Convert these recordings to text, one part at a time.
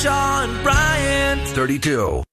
John Bryant 32.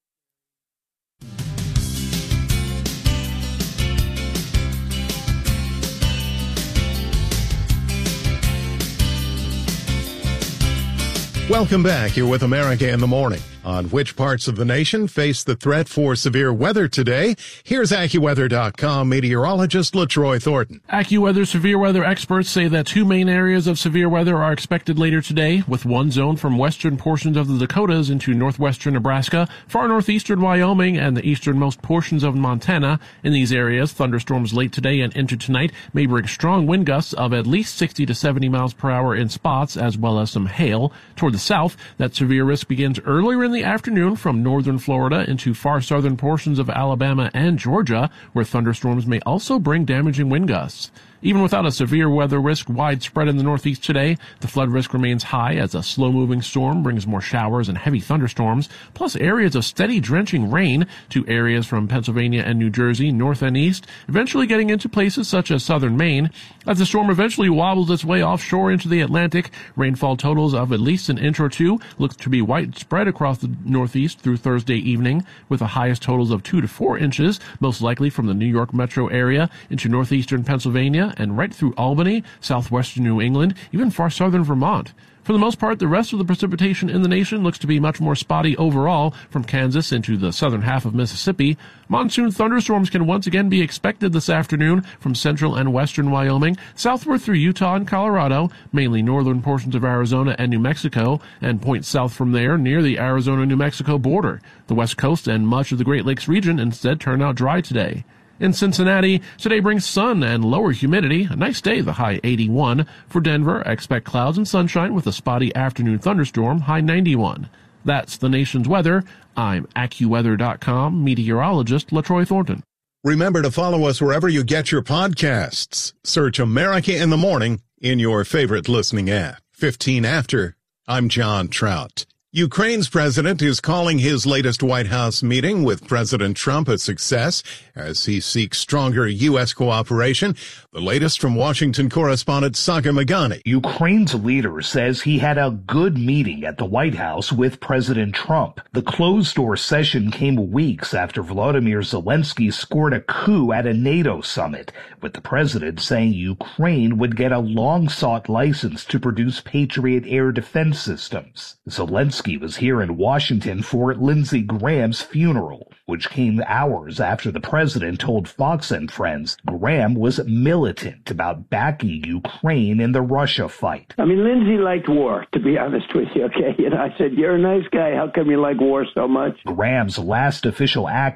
Welcome back. You're with America in the Morning. On which parts of the nation face the threat for severe weather today? Here's AccuWeather.com meteorologist LaTroy Thornton. AccuWeather severe weather experts say that two main areas of severe weather are expected later today, with one zone from western portions of the Dakotas into northwestern Nebraska, far northeastern Wyoming, and the easternmost portions of Montana. In these areas, thunderstorms late today and into tonight may bring strong wind gusts of at least 60 to 70 miles per hour in spots, as well as some hail. Toward the south, that severe risk begins earlier in the afternoon from northern Florida into far southern portions of Alabama and Georgia, where thunderstorms may also bring damaging wind gusts. Even without a severe weather risk widespread in the Northeast today, the flood risk remains high as a slow-moving storm brings more showers and heavy thunderstorms, plus areas of steady drenching rain to areas from Pennsylvania and New Jersey, north and east, eventually getting into places such as southern Maine. As the storm eventually wobbles its way offshore into the Atlantic, rainfall totals of at least an inch or two look to be widespread across the Northeast through Thursday evening, with the highest totals of 2 to 4 inches, most likely from the New York metro area into northeastern Pennsylvania, and right through Albany, southwestern New England, even far southern Vermont. For the most part, the rest of the precipitation in the nation looks to be much more spotty overall, from Kansas into the southern half of Mississippi. Monsoon thunderstorms can once again be expected this afternoon from central and western Wyoming, southward through Utah and Colorado, mainly northern portions of Arizona and New Mexico, and points south from there near the Arizona-New Mexico border. The West Coast and much of the Great Lakes region instead turn out dry today. In Cincinnati, today brings sun and lower humidity. A nice day, the high 81. For Denver, expect clouds and sunshine with a spotty afternoon thunderstorm, high 91. That's the nation's weather. I'm AccuWeather.com meteorologist LaTroy Thornton. Remember to follow us wherever you get your podcasts. Search America in the Morning in your favorite listening app. 15 after. I'm John Trout. Ukraine's president is calling his latest White House meeting with President Trump a success as he seeks stronger U.S. cooperation. The latest from Washington correspondent Sagar Meghani. Ukraine's leader says he had a good meeting at the White House with President Trump. The closed-door session came weeks after Volodymyr Zelensky scored a coup at a NATO summit, with the president saying Ukraine would get a long-sought license to produce Patriot air defense systems. Zelensky was here in Washington for Lindsey Graham's funeral, which came hours after the president told Fox and Friends Graham was militant about backing Ukraine in the Russia fight. I mean, Lindsey liked war, to be honest with you, okay? And I said, you're a nice guy. How come you like war so much? Graham's last official act